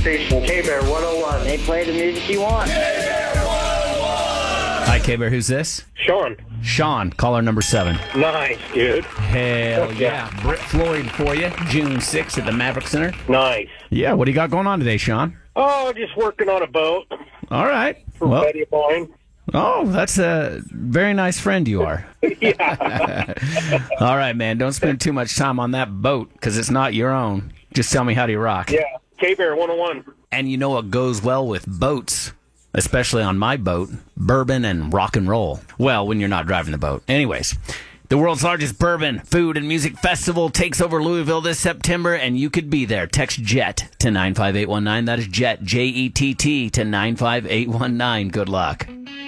station, K-Bear 101. They play the music you want. Hi, K-Bear. Who's this? Sean. Sean, caller number 7. Nice, dude. Hell yeah. Britt Floyd for you, June 6th at the Maverick Center. Nice. Yeah, what do you got going on today, Sean? Oh, just working on a boat All right. for Well, Betty Boyne. oh, that's a very nice friend you are. Yeah. All right, man. Don't spend too much time on that boat because it's not your own. Just tell me how do you rock. Yeah. K-Bear 101. And you know what goes well with boats, especially on my boat? Bourbon and rock and roll. Well, when you're not driving the boat. Anyways, the world's largest bourbon, food, and music festival takes over Louisville this September, and you could be there. Text JET to 95819. That is JET, J-E-T-T, to 95819. Good luck.